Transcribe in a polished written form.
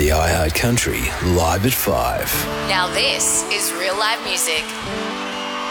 the iHeart Country Live at 5. Now this is real live music.